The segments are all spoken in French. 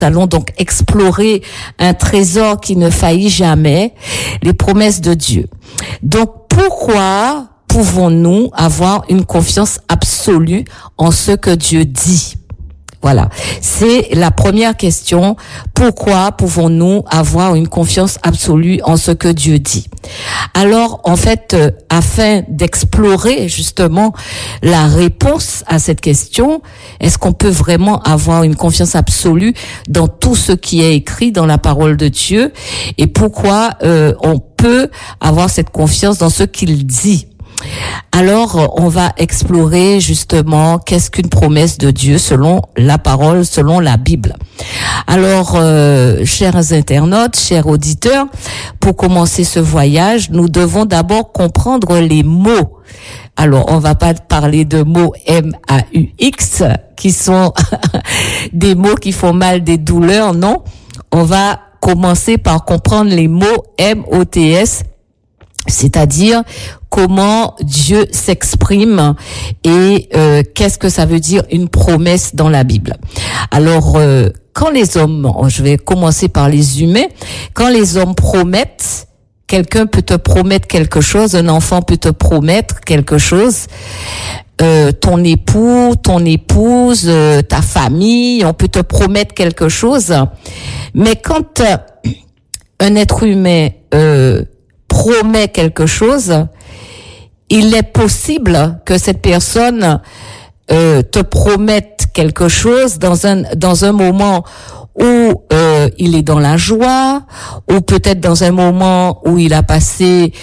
allons donc explorer un trésor qui ne faillit jamais, les promesses de Dieu. Donc, pourquoi pouvons-nous avoir une confiance absolue en ce que Dieu dit? Voilà, c'est la première question. Pourquoi pouvons-nous avoir une confiance absolue en ce que Dieu dit? Alors, en fait, afin d'explorer justement la réponse à cette question, est-ce qu'on peut vraiment avoir une confiance absolue dans tout ce qui est écrit dans la parole de Dieu? Et pourquoi on peut avoir cette confiance dans ce qu'il dit? Alors, on va explorer justement qu'est-ce qu'une promesse de Dieu selon la parole, selon la Bible. Alors, chers internautes, chers auditeurs, pour commencer ce voyage, nous devons d'abord comprendre les mots. Alors, on va pas parler de mots M-A-U-X, qui sont des mots qui font mal, des douleurs, non. On va commencer par comprendre les mots M-O-T-S, c'est-à-dire comment Dieu s'exprime et qu'est-ce que ça veut dire une promesse dans la Bible. Alors, quand les hommes, je vais commencer par les humains, quand les hommes promettent, quelqu'un peut te promettre quelque chose, un enfant peut te promettre quelque chose, ton époux, ton épouse, ta famille, on peut te promettre quelque chose, mais quand un être humain promet quelque chose, il est possible que cette personne te promette quelque chose dans un moment où il est dans la joie, ou peut-être dans un moment où il a passé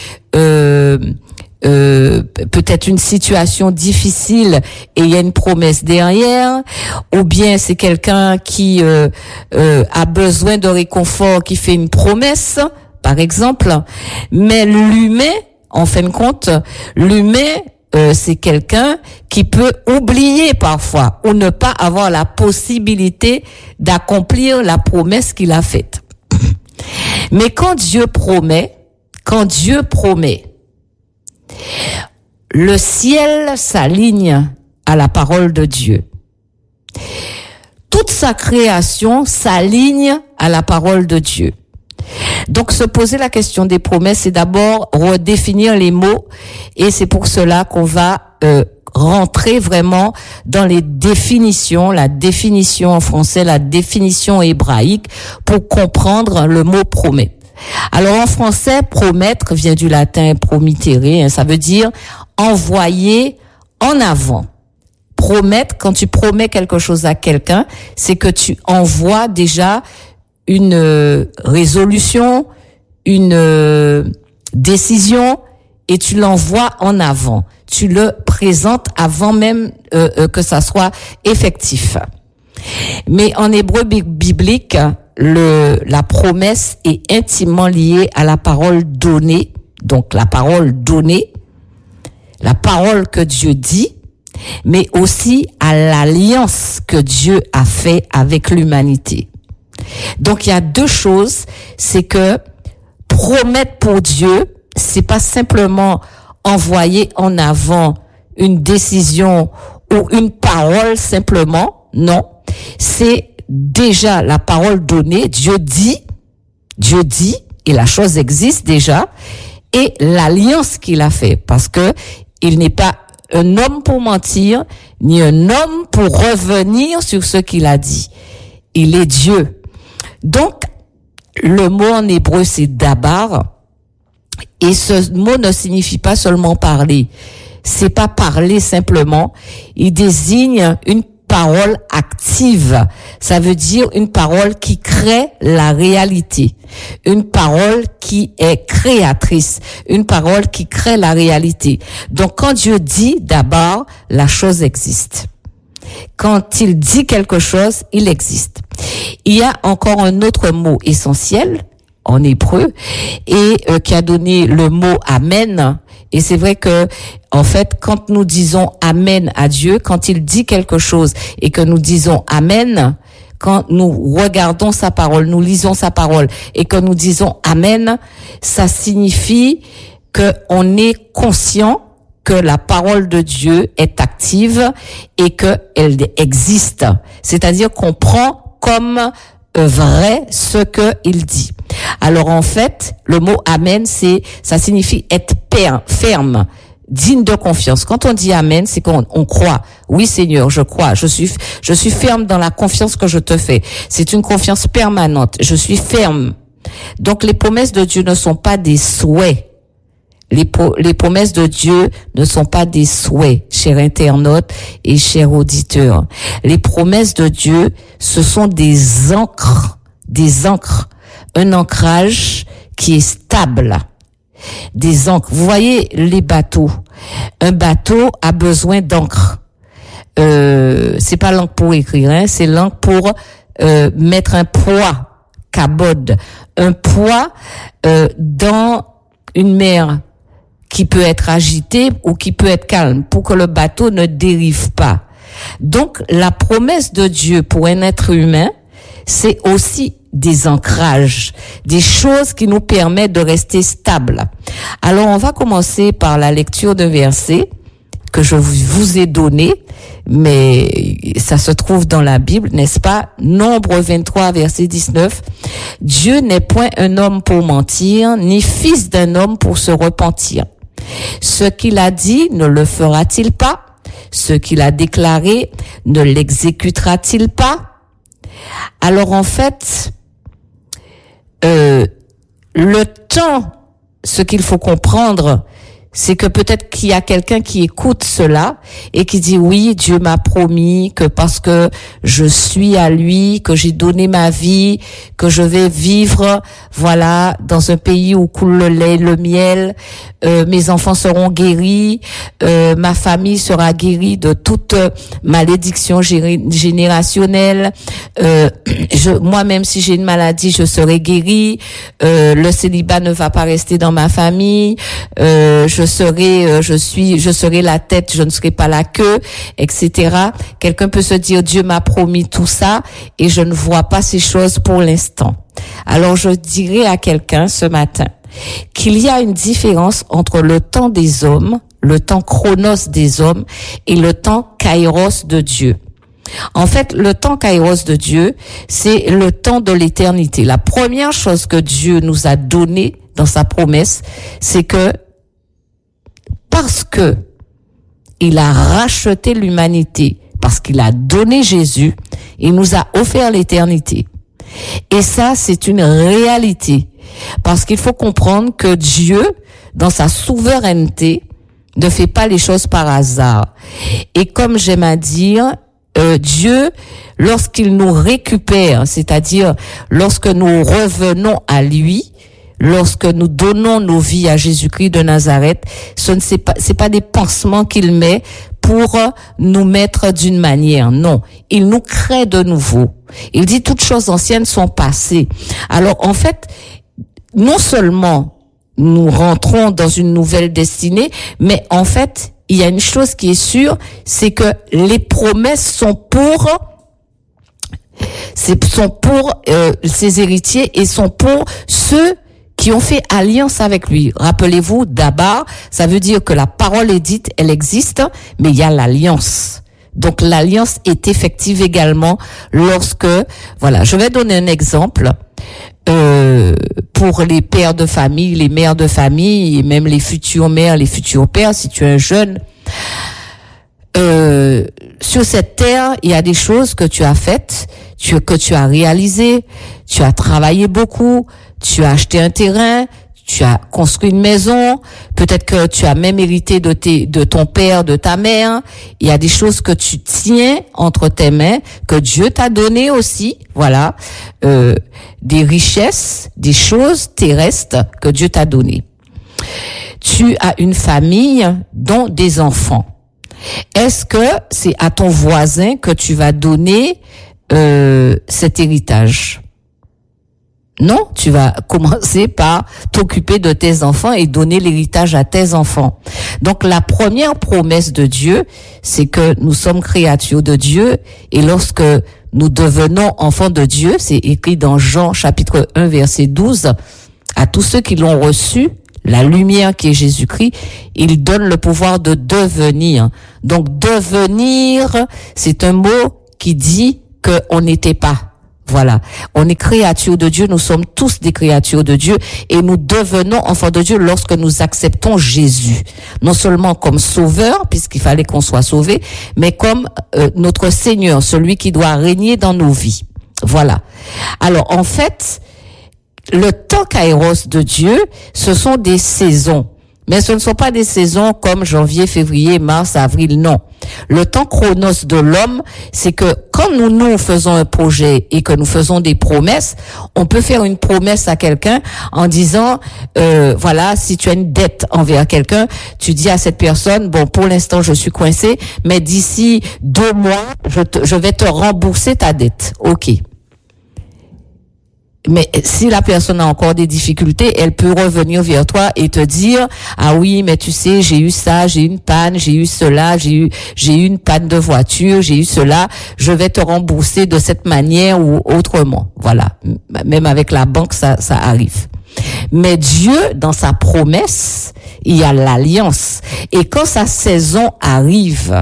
peut-être une situation difficile et il y a une promesse derrière, ou bien c'est quelqu'un qui a besoin de réconfort, qui fait une promesse, par exemple. Mais l'humain, en fin de compte, c'est quelqu'un qui peut oublier parfois ou ne pas avoir la possibilité d'accomplir la promesse qu'il a faite. Mais quand Dieu promet, le ciel s'aligne à la parole de Dieu. Toute sa création s'aligne à la parole de Dieu. Donc, se poser la question des promesses, c'est d'abord redéfinir les mots, et c'est pour cela qu'on va rentrer vraiment dans les définitions, la définition en français, la définition hébraïque, pour comprendre le mot promettre. Alors, en français, promettre vient du latin promittere, ça veut dire envoyer en avant. Promettre, quand tu promets quelque chose à quelqu'un, c'est que tu envoies déjà une résolution, une décision, et tu l'envoies en avant. Tu le présentes avant même que ça soit effectif. Mais en hébreu biblique, la promesse est intimement liée à la parole donnée. Donc la parole donnée, la parole que Dieu dit, mais aussi à l'alliance que Dieu a fait avec l'humanité. Donc il y a deux choses, c'est que promettre pour Dieu, c'est pas simplement envoyer en avant une décision ou une parole simplement, non, c'est déjà la parole donnée, Dieu dit, et la chose existe déjà, et l'alliance qu'il a fait, parce que il n'est pas un homme pour mentir, ni un homme pour revenir sur ce qu'il a dit. Il est Dieu. Donc, le mot en hébreu, c'est dabar. Et ce mot ne signifie pas seulement parler. C'est pas parler simplement. Il désigne une parole active. Ça veut dire une parole qui crée la réalité. Une parole qui est créatrice. Une parole qui crée la réalité. Donc, quand Dieu dit d'abord, la chose existe. Quand il dit quelque chose, il existe. Il y a encore un autre mot essentiel en hébreu et qui a donné le mot amen. Et c'est vrai que, en fait, quand nous disons amen à Dieu, quand il dit quelque chose et que nous disons amen, quand nous regardons sa parole, nous lisons sa parole et que nous disons amen, ça signifie que on est conscient que la parole de Dieu est active et qu'elle existe. C'est-à-dire qu'on prend comme vrai ce que il dit. Alors en fait, le mot amen, ça signifie être ferme, digne de confiance. Quand on dit amen, c'est qu'on croit. Oui Seigneur, je crois. Je suis ferme dans la confiance que je te fais. C'est une confiance permanente. Je suis ferme. Donc les promesses de Dieu ne sont pas des souhaits. Les promesses de Dieu ne sont pas des souhaits, chers internautes et chers auditeurs. Les promesses de Dieu, ce sont des ancres, un ancrage qui est stable. Des ancres. Vous voyez les bateaux. Un bateau a besoin d'encre. C'est pas l'encre pour écrire, hein, c'est l'encre pour mettre un poids, cabode, un poids dans une mer qui peut être agité ou qui peut être calme pour que le bateau ne dérive pas. Donc, la promesse de Dieu pour un être humain, c'est aussi des ancrages, des choses qui nous permettent de rester stables. Alors, on va commencer par la lecture d'un verset que je vous ai donné, mais ça se trouve dans la Bible, n'est-ce pas? Nombre 23, verset 19. Dieu n'est point un homme pour mentir, ni fils d'un homme pour se repentir. Ce qu'il a dit, ne le fera-t-il pas? Ce qu'il a déclaré, ne l'exécutera-t-il pas? Alors en fait, le temps, ce qu'il faut comprendre, c'est que peut-être qu'il y a quelqu'un qui écoute cela et qui dit oui, Dieu m'a promis que parce que je suis à lui, que j'ai donné ma vie, que je vais vivre, voilà, dans un pays où coule le lait, le miel, mes enfants seront guéris, ma famille sera guérie de toute malédiction générationnelle, moi-même si j'ai une maladie, je serai guérie, le célibat ne va pas rester dans ma famille, je serai la tête, je ne serai pas la queue, etc. Quelqu'un peut se dire, Dieu m'a promis tout ça et je ne vois pas ces choses pour l'instant. Alors je dirais à quelqu'un ce matin qu'il y a une différence entre le temps des hommes, le temps chronos des hommes et le temps kairos de Dieu. En fait, le temps kairos de Dieu, c'est le temps de l'éternité. La première chose que Dieu nous a donnée dans sa promesse, c'est que parce que il a racheté l'humanité, parce qu'il a donné Jésus, il nous a offert l'éternité. Et ça, c'est une réalité. Parce qu'il faut comprendre que Dieu, dans sa souveraineté, ne fait pas les choses par hasard. Et comme j'aime à dire, Dieu, lorsqu'il nous récupère, c'est-à-dire lorsque nous revenons à lui, lorsque nous donnons nos vies à Jésus-Christ de Nazareth, c'est pas des pansements qu'il met pour nous mettre d'une manière. Non, il nous crée de nouveau. Il dit toutes choses anciennes sont passées. Alors en fait, non seulement nous rentrons dans une nouvelle destinée, mais en fait, il y a une chose qui est sûre, c'est que les promesses sont pour ses héritiers et sont pour ceux qui ont fait alliance avec lui. Rappelez-vous, d'abord, ça veut dire que la parole est dite, elle existe, mais il y a l'alliance. Donc l'alliance est effective également lorsque, voilà, je vais donner un exemple pour les pères de famille, les mères de famille, et même les futures mères, les futurs pères, si tu es un jeune. Sur cette terre, il y a des choses que tu as faites, que tu as réalisées, tu as travaillé beaucoup, tu as acheté un terrain, tu as construit une maison, peut-être que tu as même hérité de ton père, de ta mère. Il y a des choses que tu tiens entre tes mains, que Dieu t'a donné aussi, voilà, des richesses, des choses terrestres que Dieu t'a données. Tu as une famille, dont des enfants. Est-ce que c'est à ton voisin que tu vas donner cet héritage? Non, tu vas commencer par t'occuper de tes enfants et donner l'héritage à tes enfants. Donc la première promesse de Dieu, c'est que nous sommes créatures de Dieu et lorsque nous devenons enfants de Dieu, c'est écrit dans Jean chapitre 1 verset 12, à tous ceux qui l'ont reçu, la lumière qui est Jésus-Christ, il donne le pouvoir de devenir. Donc devenir, c'est un mot qui dit qu'on n'était pas. Voilà. On est créature de Dieu, nous sommes tous des créatures de Dieu et nous devenons enfants de Dieu lorsque nous acceptons Jésus. Non seulement comme sauveur, puisqu'il fallait qu'on soit sauvé, mais comme notre Seigneur, celui qui doit régner dans nos vies. Voilà. Alors, en fait, le temps kairos de Dieu, ce sont des saisons. Mais ce ne sont pas des saisons comme janvier, février, mars, avril, non. Le temps chronos de l'homme, c'est que quand nous faisons un projet et que nous faisons des promesses, on peut faire une promesse à quelqu'un en disant, voilà, si tu as une dette envers quelqu'un, tu dis à cette personne, bon, pour l'instant, je suis coincé, mais d'ici 2 mois, je vais te rembourser ta dette. OK. Mais si la personne a encore des difficultés, elle peut revenir vers toi et te dire, ah oui, mais tu sais, j'ai eu ça, j'ai eu une panne, j'ai eu cela, j'ai eu une panne de voiture, j'ai eu cela, je vais te rembourser de cette manière ou autrement. Voilà. Même avec la banque, ça arrive. Mais Dieu, dans sa promesse, il y a l'alliance. Et quand sa saison arrive,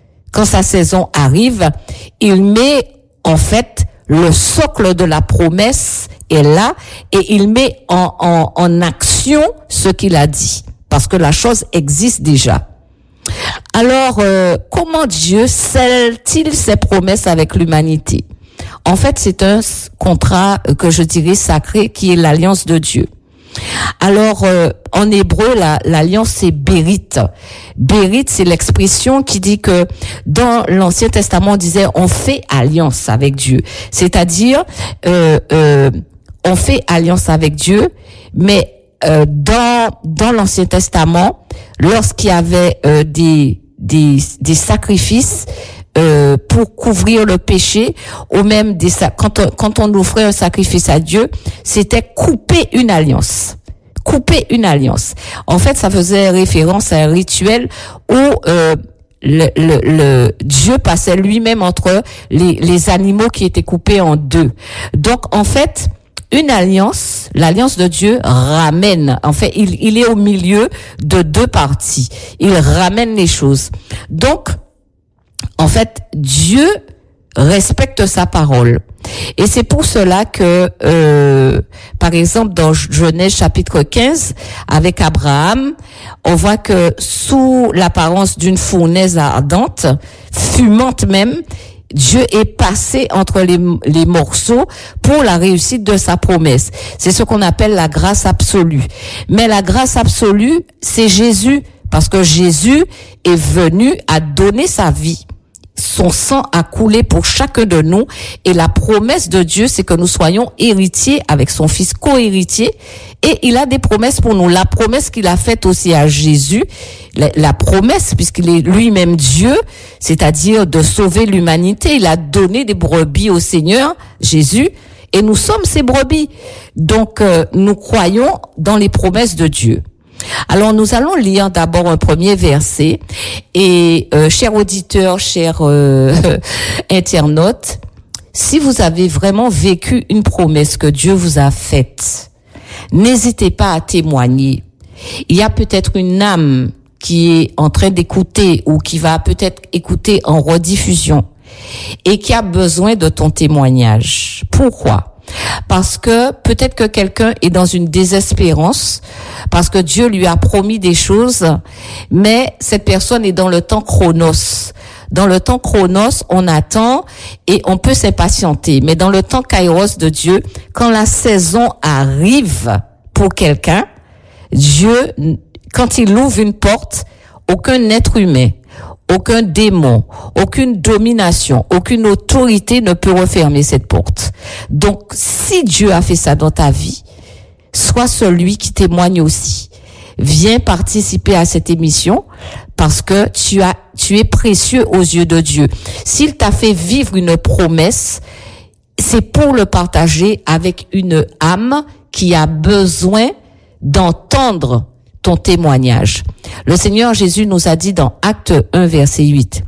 il met, en fait, le socle de la promesse est là et il met en action ce qu'il a dit parce que la chose existe déjà. Alors, comment Dieu scelle-t-il ses promesses avec l'humanité? En fait, c'est un contrat que je dirais sacré qui est l'alliance de Dieu. Alors, en hébreu, l'alliance, c'est Bérite. Bérite, c'est l'expression qui dit que dans l'Ancien Testament, on disait on fait alliance avec Dieu. C'est-à-dire, on fait alliance avec Dieu, mais dans l'Ancien Testament, lorsqu'il y avait des sacrifices, pour couvrir le péché, ou même quand on offrait un sacrifice à Dieu, c'était couper une alliance. En fait, ça faisait référence à un rituel où le Dieu passait lui-même entre les animaux qui étaient coupés en 2. Donc, en fait, une alliance, l'alliance de Dieu ramène, en fait, il est au milieu de 2 parties. Il ramène les choses. Donc, en fait, Dieu respecte sa parole. Et c'est pour cela que, par exemple, dans Genèse chapitre 15, avec Abraham, on voit que sous l'apparence d'une fournaise ardente, fumante même, Dieu est passé entre les morceaux pour la réussite de sa promesse. C'est ce qu'on appelle la grâce absolue. Mais la grâce absolue, c'est Jésus, parce que Jésus est venu à donner sa vie. Son sang a coulé pour chacun de nous et la promesse de Dieu, c'est que nous soyons héritiers avec son Fils, co-héritiers, et il a des promesses pour nous. La promesse qu'il a faite aussi à Jésus, la promesse, puisqu'il est lui-même Dieu, c'est-à-dire de sauver l'humanité, il a donné des brebis au Seigneur, Jésus, et nous sommes ses brebis. Donc, nous croyons dans les promesses de Dieu. Alors, nous allons lire d'abord un premier verset et, chers auditeurs, chers internautes, si vous avez vraiment vécu une promesse que Dieu vous a faite, n'hésitez pas à témoigner. Il y a peut-être une âme qui est en train d'écouter ou qui va peut-être écouter en rediffusion et qui a besoin de ton témoignage. Pourquoi? Parce que peut-être que quelqu'un est dans une désespérance, parce que Dieu lui a promis des choses, mais cette personne est dans le temps chronos. Dans le temps chronos, on attend et on peut s'impatienter. Mais dans le temps kairos de Dieu, quand la saison arrive pour quelqu'un, Dieu, quand il ouvre une porte, aucun être humain, aucun démon, aucune domination, aucune autorité ne peut refermer cette porte. Donc, si Dieu a fait ça dans ta vie, sois celui qui témoigne aussi. Viens participer à cette émission parce que tu es précieux aux yeux de Dieu. S'il t'a fait vivre une promesse, c'est pour le partager avec une âme qui a besoin d'entendre ton témoignage. Le Seigneur Jésus nous a dit dans Acte 1, verset 8,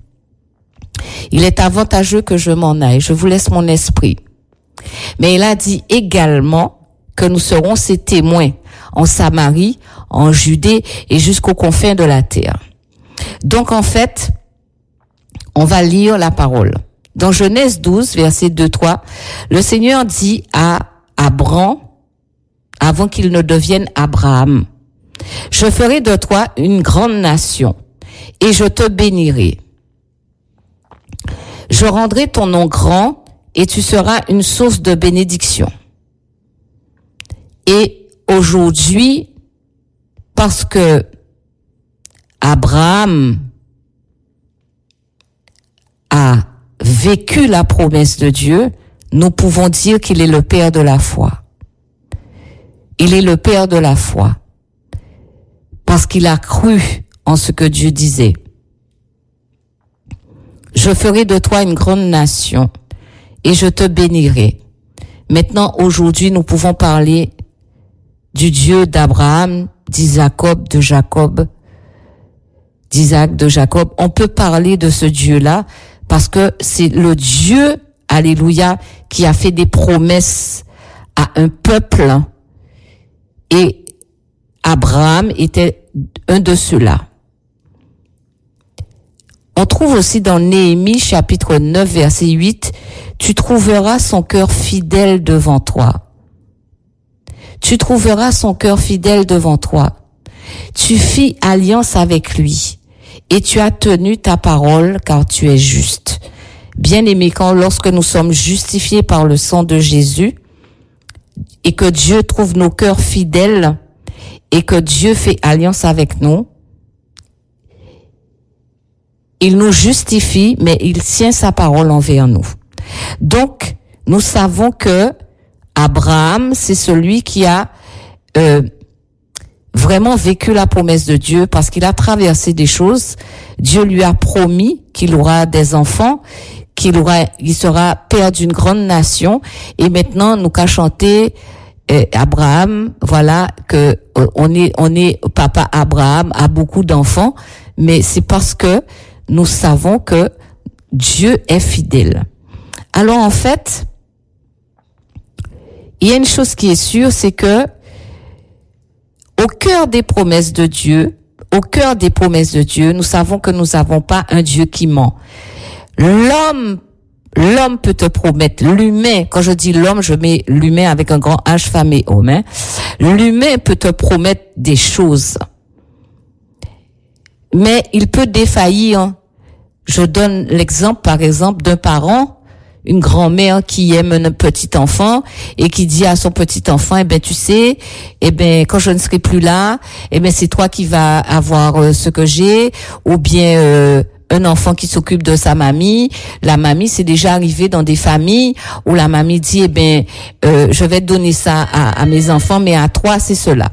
« Il est avantageux que je m'en aille, je vous laisse mon esprit. » Mais il a dit également que nous serons ses témoins en Samarie, en Judée et jusqu'aux confins de la terre. Donc en fait, on va lire la parole. Dans Genèse 12, verset 2-3, le Seigneur dit à Abraham, avant qu'il ne devienne Abraham, « Je ferai de toi une grande nation, et je te bénirai. Je rendrai ton nom grand, et tu seras une source de bénédiction. » Et aujourd'hui, parce que Abraham a vécu la promesse de Dieu, nous pouvons dire qu'il est le père de la foi. Il est le père de la foi. Parce qu'il a cru en ce que Dieu disait. Je ferai de toi une grande nation et je te bénirai. Maintenant, aujourd'hui, nous pouvons parler du Dieu d'Abraham, d'Isaac, de Jacob, d'Isaac, de Jacob. On peut parler de ce Dieu-là parce que c'est le Dieu, alléluia, qui a fait des promesses à un peuple et Abraham était un de ceux-là. On trouve aussi dans Néhémie chapitre 9 verset 8, tu trouveras son cœur fidèle devant toi. Tu trouveras son cœur fidèle devant toi. Tu fis alliance avec lui et tu as tenu ta parole car tu es juste. Bien-aimés, lorsque nous sommes justifiés par le sang de Jésus et que Dieu trouve nos cœurs fidèles et que Dieu fait alliance avec nous, il nous justifie, mais il tient sa parole envers nous. Donc, nous savons que Abraham, c'est celui qui a vraiment vécu la promesse de Dieu parce qu'il a traversé des choses. Dieu lui a promis qu'il aura des enfants, il sera père d'une grande nation. Et maintenant, nous qu'a chanté Abraham, voilà, que on est papa Abraham a beaucoup d'enfants, mais c'est parce que nous savons que Dieu est fidèle. Alors en fait, il y a une chose qui est sûre, c'est que au cœur des promesses de Dieu, nous savons que nous n'avons pas un Dieu qui ment. L'homme peut te promettre, l'humain, quand je dis l'homme, je mets l'humain avec un grand H, femme et homme, hein. L'humain peut te promettre des choses, mais il peut défaillir. Je donne l'exemple, par exemple, d'un parent, une grand-mère qui aime un petit enfant et qui dit à son petit enfant, eh ben, tu sais, eh ben, quand je ne serai plus là, eh ben, c'est toi qui vas avoir ce que j'ai, ou bien, un enfant qui s'occupe de sa mamie. La mamie, c'est déjà arrivé dans des familles où la mamie dit, eh ben, je vais te donner ça à mes enfants, mais à toi, c'est cela.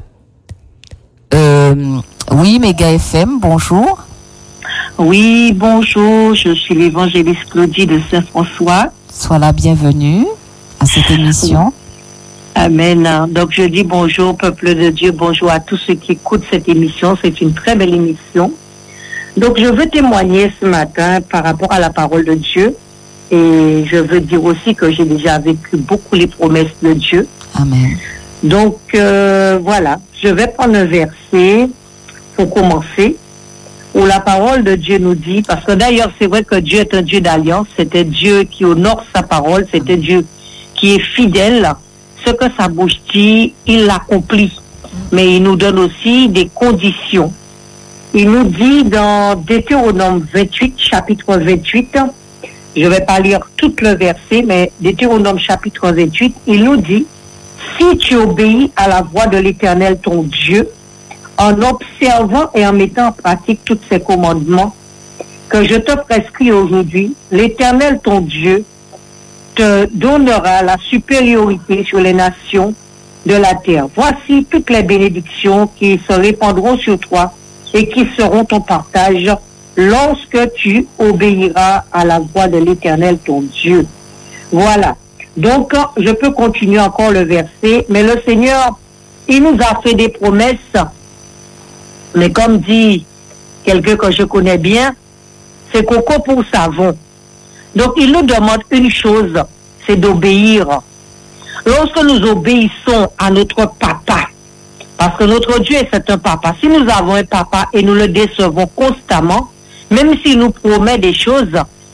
Oui, Méga FM, bonjour. Oui, bonjour, je suis l'évangéliste Claudie de Saint-François. Sois la bienvenue à cette émission. Amen. Donc je dis bonjour, peuple de Dieu, bonjour à tous ceux qui écoutent cette émission. C'est une très belle émission. Donc je veux témoigner ce matin par rapport à la parole de Dieu. Et je veux dire aussi que j'ai déjà vécu beaucoup les promesses de Dieu. Amen. Donc voilà, je vais prendre un verset pour commencer, où la parole de Dieu nous dit, parce que d'ailleurs c'est vrai que Dieu est un Dieu d'alliance, c'était Dieu qui honore sa parole, c'était Dieu qui est fidèle, ce que sa bouche dit, il l'accomplit, mais il nous donne aussi des conditions. Il nous dit dans Deutéronome 28, chapitre 28, je ne vais pas lire tout le verset, mais Deutéronome chapitre 28, il nous dit, si tu obéis à la voix de l'Éternel ton Dieu, en observant et en mettant en pratique tous ces commandements que je te prescris aujourd'hui, l'Éternel ton Dieu te donnera la supériorité sur les nations de la terre. Voici toutes les bénédictions qui se répandront sur toi et qui seront ton partage lorsque tu obéiras à la voix de l'Éternel ton Dieu. Voilà. Donc, je peux continuer encore le verset, mais le Seigneur, il nous a fait des promesses. Mais comme dit quelqu'un que je connais bien, c'est coco pour savon. Donc il nous demande une chose, c'est d'obéir. Lorsque nous obéissons à notre papa, parce que notre Dieu c'est un papa, si nous avons un papa et nous le décevons constamment, même s'il nous promet des choses,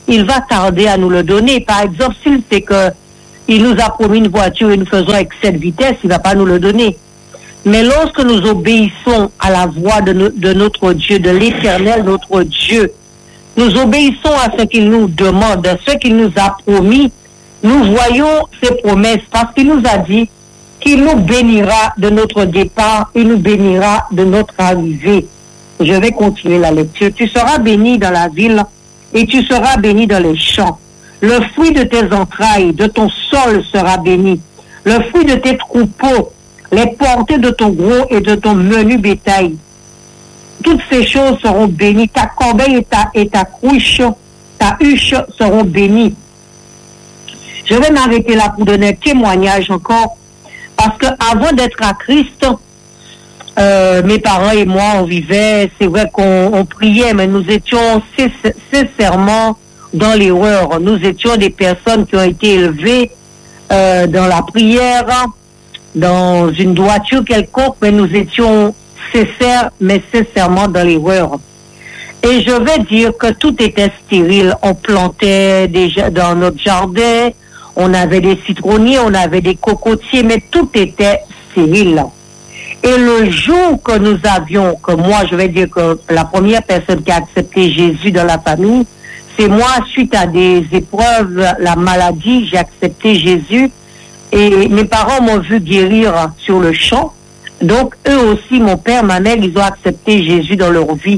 il va tarder à nous le donner. Par exemple, s'il sait que il nous a promis une voiture et nous faisons excès de vitesse, il va pas nous le donner. Mais lorsque nous obéissons à la voix de notre Dieu, de l'Éternel, notre Dieu, nous obéissons à ce qu'il nous demande, à ce qu'il nous a promis, nous voyons ses promesses parce qu'il nous a dit qu'il nous bénira de notre départ, il nous bénira de notre arrivée. Je vais continuer la lecture. Tu seras béni dans la ville et tu seras béni dans les champs. Le fruit de tes entrailles, de ton sol sera béni. Le fruit de tes troupeaux, les portées de ton gros et de ton menu bétail. Toutes ces choses seront bénies. Ta corbeille et ta cruche, ta huche seront bénies. Je vais m'arrêter là pour donner un témoignage encore. Parce que avant d'être à Christ, mes parents et moi, on vivait, c'est vrai qu'on priait, mais nous étions sincèrement dans l'erreur. Nous étions des personnes qui ont été élevées dans la prière, dans une droiture quelconque, mais nous étions sincères, mais sincèrement dans l'erreur. Et je vais dire que tout était stérile. On plantait déjà dans notre jardin, on avait des citronniers, on avait des cocotiers, mais tout était stérile. Et le jour que nous avions, que moi je vais dire que la première personne qui a accepté Jésus dans la famille, c'est moi, suite à des épreuves, la maladie, j'ai accepté Jésus. Et mes parents m'ont vu guérir sur le champ. Donc, eux aussi, mon père, ma mère, ils ont accepté Jésus dans leur vie.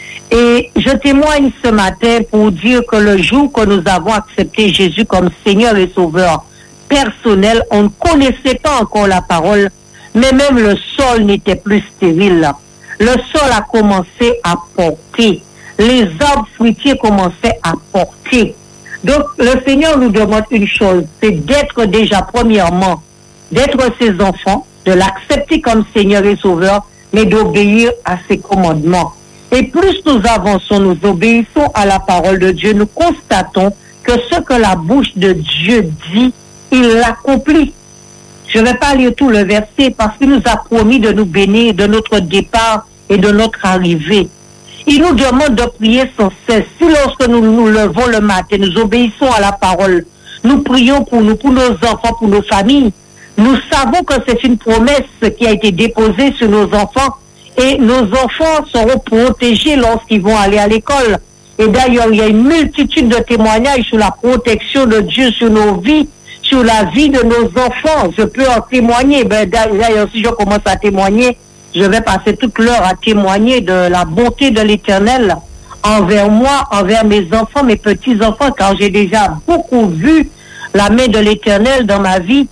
Et je témoigne ce matin pour dire que le jour que nous avons accepté Jésus comme Seigneur et Sauveur personnel, on ne connaissait pas encore la parole, mais même le sol n'était plus stérile. Le sol a commencé à porter. Les arbres fruitiers commençaient à porter. Donc, le Seigneur nous demande une chose, c'est d'être déjà, premièrement, d'être ses enfants, de l'accepter comme Seigneur et Sauveur, mais d'obéir à ses commandements. Et plus nous avançons, nous obéissons à la parole de Dieu, nous constatons que ce que la bouche de Dieu dit, il l'accomplit. Je ne vais pas lire tout le verset parce qu'il nous a promis de nous bénir de notre départ et de notre arrivée. Il nous demande de prier sans cesse. Si lorsque nous nous levons le matin, nous obéissons à la parole, nous prions pour nous, pour nos enfants, pour nos familles, nous savons que c'est une promesse qui a été déposée sur nos enfants et nos enfants seront protégés lorsqu'ils vont aller à l'école. Et d'ailleurs, il y a une multitude de témoignages sur la protection de Dieu sur nos vies, sur la vie de nos enfants. Je peux en témoigner. D'ailleurs, si je commence à témoigner, je vais passer toute l'heure à témoigner de la bonté de l'Éternel envers moi, envers mes enfants, mes petits-enfants, car j'ai déjà beaucoup vu la main de l'Éternel dans ma vie.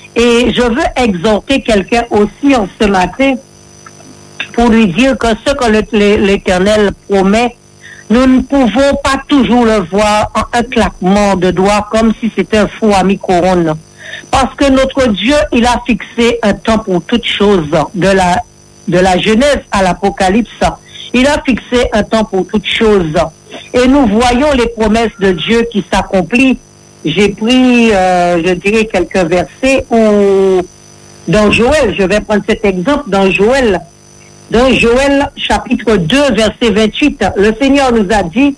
Et je veux exhorter quelqu'un aussi en ce matin pour lui dire que ce que l'Éternel promet, nous ne pouvons pas toujours le voir en un claquement de doigts comme si c'était un four à micro-ondes. Parce que notre Dieu, il a fixé un temps pour toutes choses, de la Genèse à l'Apocalypse. Il a fixé un temps pour toutes choses. Et nous voyons les promesses de Dieu qui s'accomplissent. J'ai pris, je dirais, quelques versets où, dans Joël, je vais prendre cet exemple, dans Joël chapitre 2, verset 28, le Seigneur nous a dit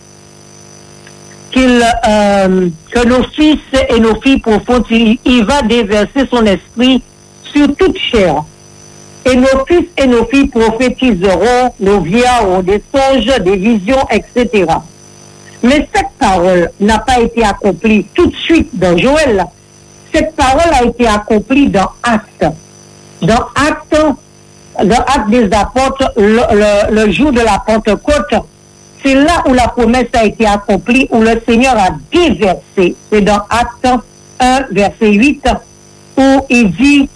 que nos fils et nos filles profondes, il va déverser son esprit sur toute chair. Et nos fils et nos filles prophétiseront, nos vieillards auront des songes, des visions, etc. Mais cette parole n'a pas été accomplie tout de suite dans Joël. Cette parole a été accomplie dans Actes. Dans Actes des Apôtres, le jour de la Pentecôte, c'est là où la promesse a été accomplie, où le Seigneur a déversé. C'est dans Actes 1, verset 8, où il dit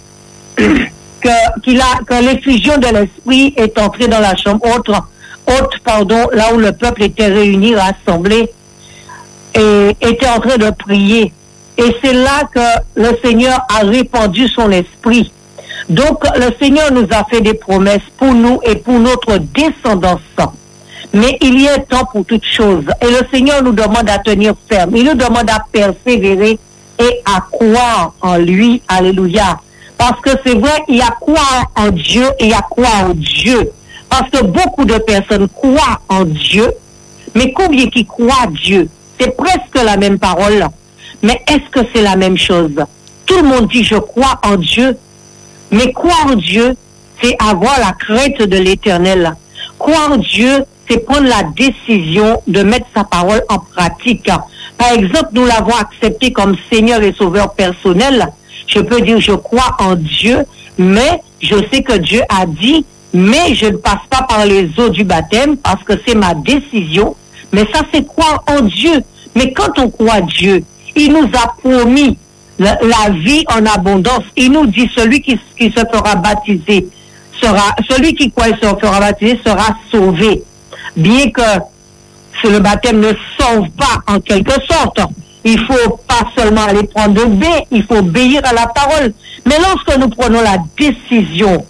que l'effusion de l'Esprit est entrée dans la chambre haute, là où le peuple était réuni, rassemblé, et était en train de prier. Et c'est là que le Seigneur a répandu son esprit. Donc, le Seigneur nous a fait des promesses pour nous et pour notre descendance. Mais il y a un temps pour toutes choses. Et le Seigneur nous demande à tenir ferme. Il nous demande à persévérer et à croire en lui. Alléluia. Parce que c'est vrai, il y a croire en Dieu et il y a croire en Dieu. Parce que beaucoup de personnes croient en Dieu, mais combien qui croient Dieu? c'est presque la même parole. Mais est-ce que c'est la même chose? Tout le monde dit je crois en Dieu. Mais croire en Dieu, c'est avoir la crainte de l'Éternel. Croire en Dieu, c'est prendre la décision de mettre sa parole en pratique. Par exemple, nous l'avons accepté comme Seigneur et Sauveur personnel. Je peux dire je crois en Dieu, mais je sais que Dieu a dit, mais je ne passe pas par les eaux du baptême parce que c'est ma décision. Mais ça, c'est croire en Dieu. Mais quand on croit en Dieu, il nous a promis la vie en abondance. Il nous dit celui qui se fera baptiser celui qui croit et se fera baptiser sera sauvé. Bien que le baptême ne sauve pas en quelque sorte. Il faut pas seulement aller prendre le bain, il faut obéir à la parole. Mais lorsque nous prenons la décision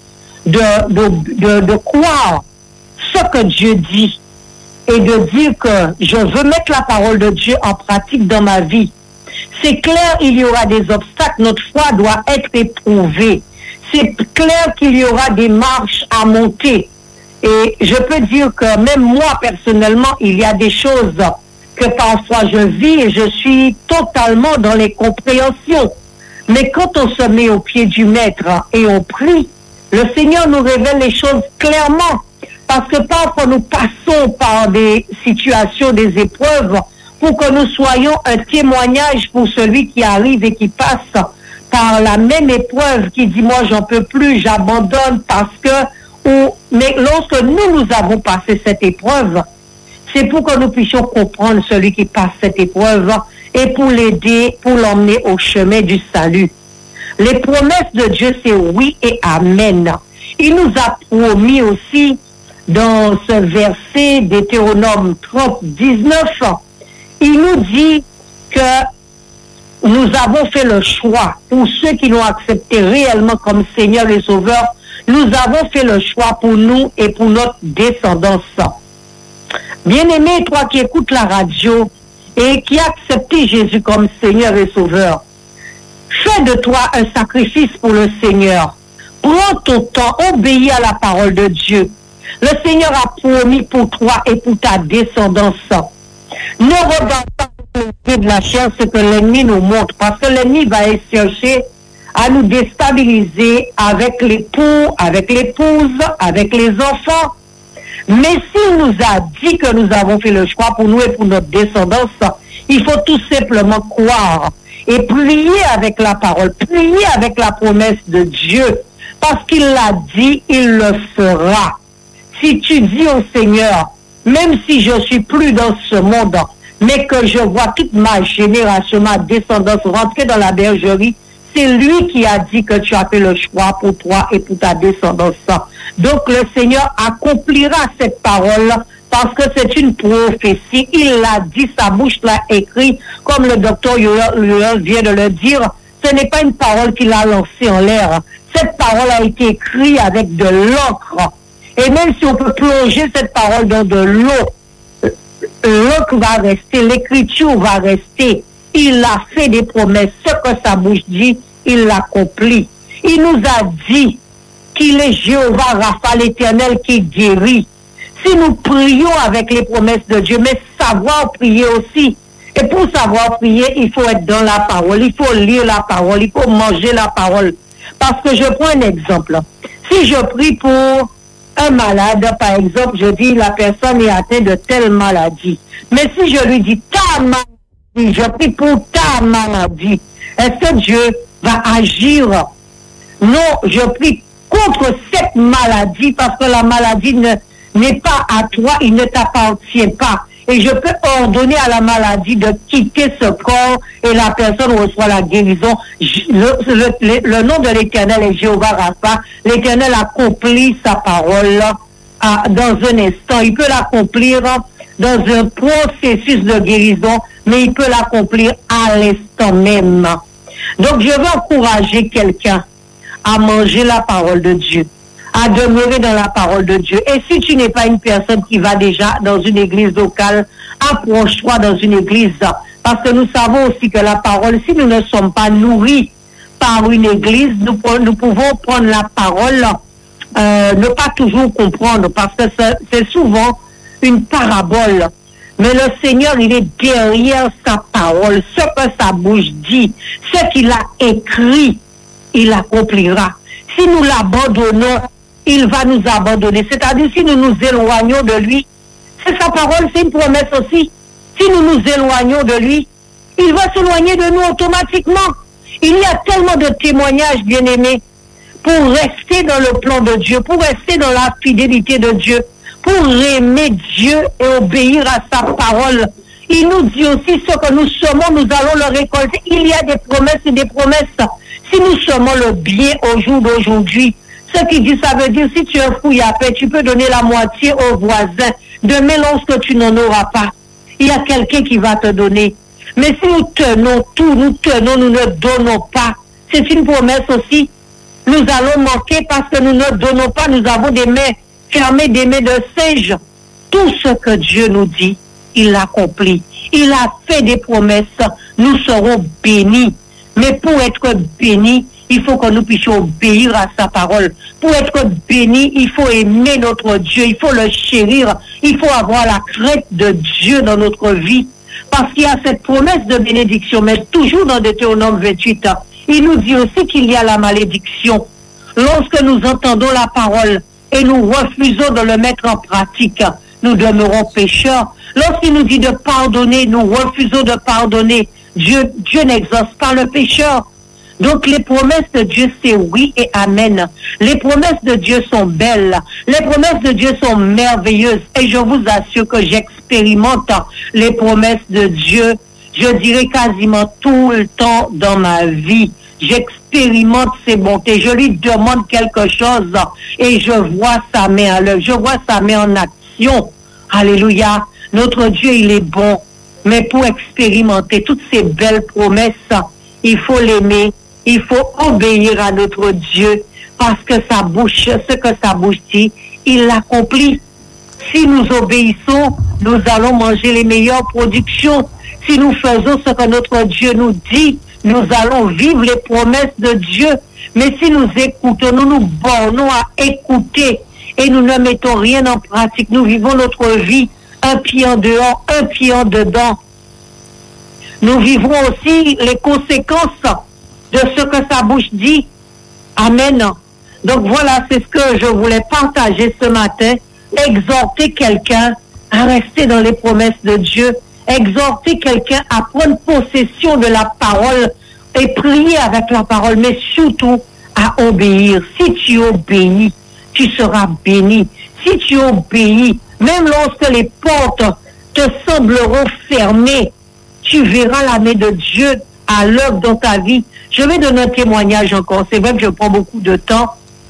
de croire ce que Dieu dit et de dire que je veux mettre la parole de Dieu en pratique dans ma vie, c'est clair, il y aura des obstacles, notre foi doit être éprouvée. C'est clair qu'il y aura des marches à monter. Et je peux dire que même moi, personnellement, il y a des choses que parfois je vis et je suis totalement dans les compréhensions. Mais quand on se met au pied du Maître et on prie, le Seigneur nous révèle les choses clairement. Parce que parfois nous passons par des situations, des épreuves, pour que nous soyons un témoignage pour celui qui arrive et qui passe par la même épreuve, qui dit moi j'en peux plus, j'abandonne parce que... Mais lorsque nous avons passé cette épreuve, c'est pour que nous puissions comprendre celui qui passe cette épreuve et pour l'aider, pour l'emmener au chemin du salut. Les promesses de Dieu, c'est oui et amen. Il nous a promis aussi dans ce verset d'Hétéronome 30, 19, il nous dit que nous avons fait le choix, pour ceux qui l'ont accepté réellement comme Seigneur et Sauveur, nous avons fait le choix pour nous et pour notre descendance. Bien-aimé, toi qui écoutes la radio et qui as accepté Jésus comme Seigneur et Sauveur, fais de toi un sacrifice pour le Seigneur. Prends ton temps, obéis à la parole de Dieu. Le Seigneur a promis pour toi et pour ta descendance. Ne regarde pas le pied de la chair ce que l'ennemi nous montre, parce que l'ennemi va chercher à nous déstabiliser avec l'époux, avec l'épouse, avec les enfants. Mais s'il nous a dit que nous avons fait le choix pour nous et pour notre descendance, il faut tout simplement croire et prier avec la parole, prier avec la promesse de Dieu, parce qu'il l'a dit, il le fera. Si tu dis au Seigneur, même si je suis plus dans ce monde, mais que je vois toute ma génération, ma descendance rentrer dans la bergerie, c'est lui qui a dit que tu as fait le choix pour toi et pour ta descendance. Donc le Seigneur accomplira cette parole parce que c'est une prophétie. Il l'a dit, sa bouche l'a écrit, comme le docteur Yoel vient de le dire. Ce n'est pas une parole qu'il a lancée en l'air. Cette parole a été écrite avec de l'encre. Et même si on peut plonger cette parole dans de l'eau, l'encre va rester, l'écriture va rester. Il a fait des promesses. Ce que sa bouche dit, il l'accomplit. Il nous a dit qu'il est Jéhovah Rapha, l'Éternel qui guérit. Si nous prions avec les promesses de Dieu, mais savoir prier aussi. Et pour savoir prier, il faut être dans la parole, il faut lire la parole, il faut manger la parole. Parce que je prends un exemple. Si je prie pour un malade, par exemple, je dis la personne est atteinte de telle maladie. Mais si je lui dis ta maladie, je prie pour ta maladie, est-ce que Dieu va agir? Non, je prie contre cette maladie parce que la maladie n'est pas à toi, il ne t'appartient pas. Et je peux ordonner à la maladie de quitter ce corps et la personne reçoit la guérison. Le nom de l'Éternel est Jéhovah Rapha. L'Éternel accomplit sa parole dans un instant. Il peut l'accomplir dans un processus de guérison, mais il peut l'accomplir à l'instant même. Donc je veux encourager quelqu'un à manger la parole de Dieu, à demeurer dans la parole de Dieu. Et si tu n'es pas une personne qui va déjà dans une église locale, approche-toi dans une église. Parce que nous savons aussi que la parole, si nous ne sommes pas nourris par une église, nous pouvons prendre la parole, ne pas toujours comprendre, parce que c'est souvent une parabole. Mais le Seigneur, il est derrière sa parole. Ce que sa bouche dit, ce qu'il a écrit, il accomplira. Si nous l'abandonnons, il va nous abandonner. C'est-à-dire, si nous nous éloignons de lui, c'est sa parole, c'est une promesse aussi. Si nous nous éloignons de lui, il va s'éloigner de nous automatiquement. Il y a tellement de témoignages, bien-aimés, pour rester dans le plan de Dieu, pour rester dans la fidélité de Dieu, pour aimer Dieu et obéir à sa parole. Il nous dit aussi ce que nous semons, nous allons le récolter. Il y a des promesses et des promesses. Si nous semons le bien au jour d'aujourd'hui, ce qui dit, ça veut dire, si tu es fouille à paix, tu peux donner la moitié au voisin. Demain, lorsque tu n'en auras pas, il y a quelqu'un qui va te donner. Mais si nous tenons tout, nous ne donnons pas. C'est une promesse aussi. Nous allons manquer parce que nous ne donnons pas. Nous avons des mains fermées, des mains de singe. Tout ce que Dieu nous dit, il l'accomplit. Il a fait des promesses. Nous serons bénis. Mais pour être bénis, il faut que nous puissions obéir à sa parole. Pour être bénis, il faut aimer notre Dieu. Il faut le chérir. Il faut avoir la crainte de Dieu dans notre vie. Parce qu'il y a cette promesse de bénédiction, mais toujours dans Deutéronome 28, il nous dit aussi qu'il y a la malédiction. Lorsque nous entendons la parole et nous refusons de le mettre en pratique, nous demeurons pécheurs. Lorsqu'il nous dit de pardonner, nous refusons de pardonner. Dieu n'exauce pas le pécheur. Donc les promesses de Dieu, c'est oui et amen. Les promesses de Dieu sont belles. Les promesses de Dieu sont merveilleuses. Et je vous assure que j'expérimente les promesses de Dieu, je dirais quasiment tout le temps dans ma vie. J'expérimente ses bontés. Je lui demande quelque chose et je vois sa main à l'œuvre. Je vois sa main en action. Alléluia. Notre Dieu, il est bon. Mais pour expérimenter toutes ces belles promesses, il faut l'aimer. Il faut obéir à notre Dieu parce que sa bouche, ce que sa bouche dit, il l'accomplit. Si nous obéissons, nous allons manger les meilleures productions. Si nous faisons ce que notre Dieu nous dit, nous allons vivre les promesses de Dieu. Mais si nous écoutons, nous nous bornons à écouter et nous ne mettons rien en pratique, nous vivons notre vie un pied en dehors, un pied en dedans. Nous vivons aussi les conséquences de ce que sa bouche dit. Amen. Donc voilà, c'est ce que je voulais partager ce matin. Exhorter quelqu'un à rester dans les promesses de Dieu. Exhorter quelqu'un à prendre possession de la parole et prier avec la parole, mais surtout à obéir. Si tu obéis, tu seras béni. Si tu obéis, même lorsque les portes te sembleront fermées, tu verras la main de Dieu à l'œuvre dans ta vie. Je vais donner un témoignage encore. C'est vrai que je prends beaucoup de temps.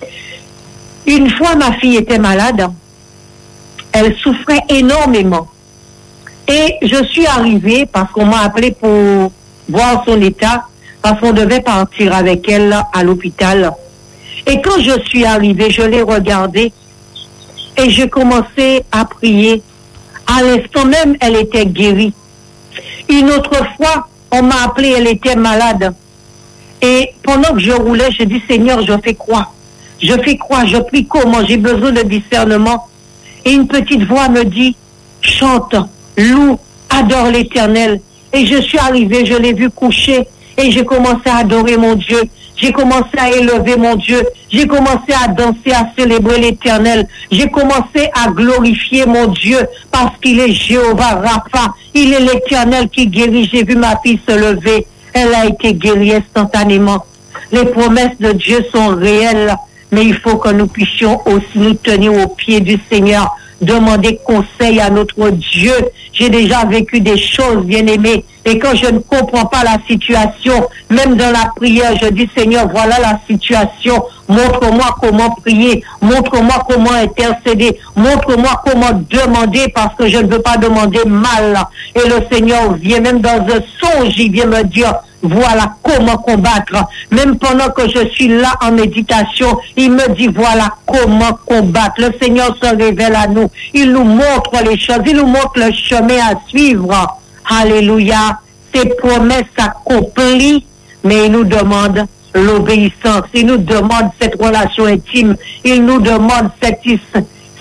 Une fois, ma fille était malade. Elle souffrait énormément. Et je suis arrivée parce qu'on m'a appelé pour voir son état, parce qu'on devait partir avec elle à l'hôpital. Et quand je suis arrivée, je l'ai regardée et j'ai commencé à prier. À l'instant même, elle était guérie. Une autre fois, on m'a appelé, elle était malade. Et pendant que je roulais, je dis, Seigneur, je fais quoi? Je fais quoi? Je prie comment? J'ai besoin de discernement. Et une petite voix me dit, chante, loue, adore l'Éternel. Et je suis arrivée, je l'ai vu coucher et j'ai commencé à adorer mon Dieu. J'ai commencé à élever mon Dieu. J'ai commencé à danser, à célébrer l'Éternel. J'ai commencé à glorifier mon Dieu parce qu'il est Jéhovah Rapha. Il est l'Éternel qui guérit. J'ai vu ma fille se lever. Elle a été guérie instantanément. Les promesses de Dieu sont réelles, mais il faut que nous puissions aussi nous tenir au pied du Seigneur, demander conseil à notre Dieu. J'ai déjà vécu des choses, bien-aimées, et quand je ne comprends pas la situation, même dans la prière, je dis, Seigneur, voilà la situation, montre-moi comment prier, montre-moi comment intercéder, montre-moi comment demander, parce que je ne veux pas demander mal. Et le Seigneur vient, même dans un songe, il vient me dire, voilà comment combattre. Même pendant que je suis là en méditation, il me dit, voilà comment combattre. Le Seigneur se révèle à nous. Il nous montre les choses. Il nous montre le chemin à suivre. Alléluia. Ses promesses s'accomplissent, mais il nous demande l'obéissance. Il nous demande cette relation intime. Il nous demande cette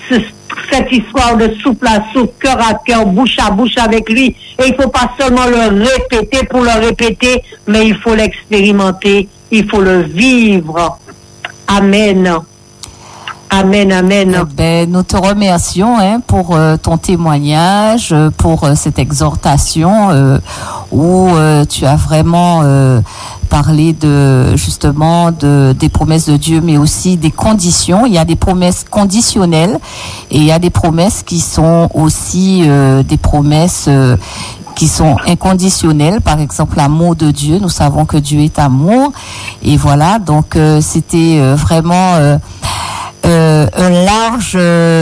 cette histoire de souple à souple, cœur à cœur, bouche à bouche avec lui. Et il faut pas seulement le répéter pour le répéter, mais il faut l'expérimenter, il faut le vivre. Amen. Amen, amen. Nous te remercions pour ton témoignage, pour cette exhortation où tu as vraiment parlé justement des promesses de Dieu, mais aussi des conditions. Il y a des promesses conditionnelles et il y a des promesses qui sont aussi des promesses qui sont inconditionnelles. Par exemple, l'amour de Dieu. Nous savons que Dieu est amour. Et voilà, donc c'était vraiment un large,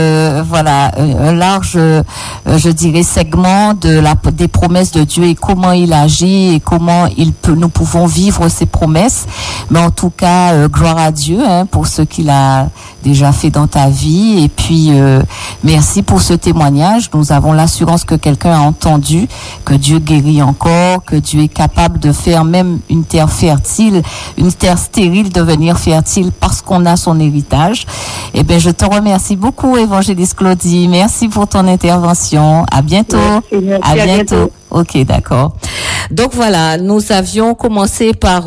je dirais, segment des promesses de Dieu et comment il agit et comment nous pouvons vivre ces promesses. Mais en tout cas, gloire à Dieu pour ce qu'il a déjà fait dans ta vie. Et puis, merci pour ce témoignage. Nous avons l'assurance que quelqu'un a entendu, que Dieu guérit encore, que Dieu est capable de faire même une terre fertile, une terre stérile devenir fertile parce qu'on a son héritage. Eh bien, je te remercie beaucoup, Évangéliste Claudie. Merci pour ton intervention. À bientôt. Merci, à bientôt. Ok, d'accord. Donc voilà, nous avions commencé par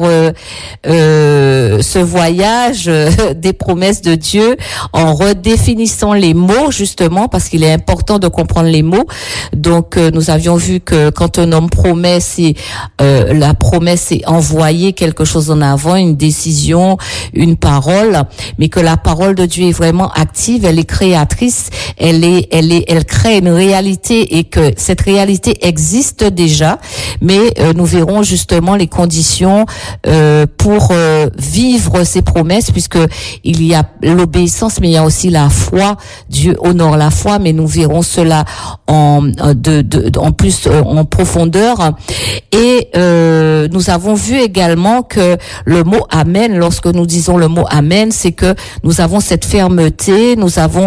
ce voyage des promesses de Dieu en redéfinissant les mots, justement, parce qu'il est important de comprendre les mots. Donc nous avions vu que quand un homme promet, la promesse, c'est envoyer quelque chose en avant, une décision, une parole, mais que la parole de Dieu est vraiment active, elle est créatrice, elle crée une réalité et que cette réalité existe déjà, mais nous verrons justement les conditions pour vivre ces promesses, puisque il y a l'obéissance, mais il y a aussi la foi. Dieu honore la foi, mais nous verrons cela en plus en profondeur. Et nous avons vu également que le mot amen, lorsque nous disons le mot amen, c'est que nous avons cette fermeté, nous avons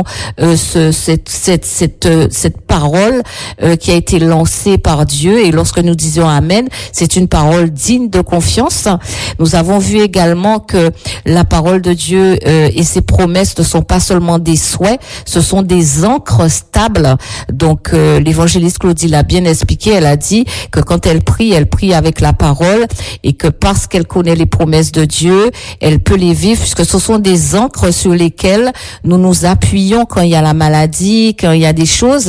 cette parole qui a été lancée par Dieu. Et lorsque nous disons amen, c'est une parole digne de confiance. Nous avons vu également que la parole de Dieu et ses promesses ne sont pas seulement des souhaits, ce sont des ancres stables. Donc l'évangéliste Claudie l'a bien expliqué, elle a dit que quand elle prie avec la parole et que parce qu'elle connaît les promesses de Dieu, elle peut les vivre, puisque ce sont des ancres sur lesquelles nous nous appuyons quand il y a la maladie, quand il y a des choses.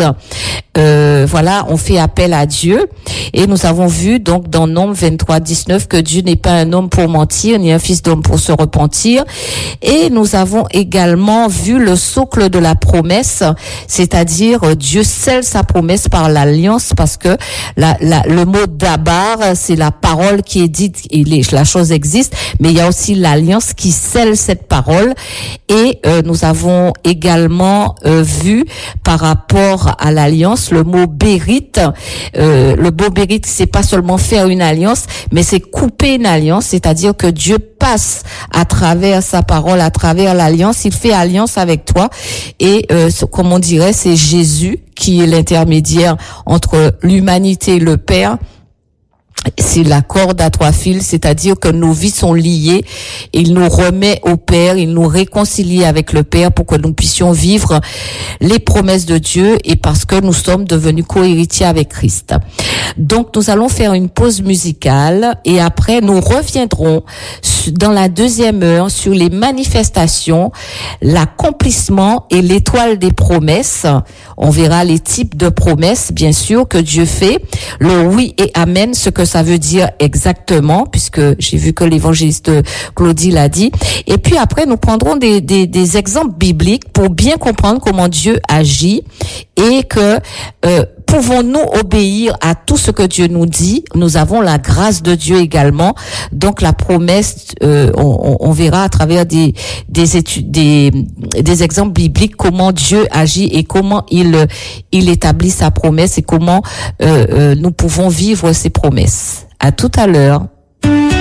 On fait appel à Dieu. Et nous avons vu donc dans Nombres 23:19 que Dieu n'est pas un homme pour mentir, ni un fils d'homme pour se repentir. Et nous avons également vu le socle de la promesse, c'est-à-dire Dieu scelle sa promesse par l'alliance, parce que le mot dabar, c'est la parole qui est dite, et la chose existe, mais il y a aussi l'alliance qui scelle cette parole. Et nous avons également vu par rapport à l'alliance le mot bérite. Le mot bérite, c'est pas seulement faire une alliance, mais c'est couper une alliance, c'est-à-dire que Dieu passe à travers sa parole, à travers l'alliance, il fait alliance avec toi. Et comme on dirait, c'est Jésus qui est l'intermédiaire entre l'humanité et le Père. C'est la corde à trois fils, c'est-à-dire que nos vies sont liées. Il nous remet au Père, il nous réconcilie avec le Père pour que nous puissions vivre les promesses de Dieu et parce que nous sommes devenus co-héritiers avec Christ. Donc nous allons faire une pause musicale et après nous reviendrons dans la deuxième heure sur les manifestations, l'accomplissement et l'étoile des promesses. On verra les types de promesses, bien sûr, que Dieu fait, le oui et amen, ce que ça veut dire exactement, puisque j'ai vu que l'évangéliste Claudie l'a dit. Et puis après, nous prendrons des exemples bibliques pour bien comprendre comment Dieu agit et que pouvons-nous obéir à tout ce que Dieu nous dit. Nous avons la grâce de Dieu également. Donc la promesse, on verra à travers des études, des exemples bibliques comment Dieu agit et comment il établit sa promesse et comment nous pouvons vivre ses promesses. À tout à l'heure.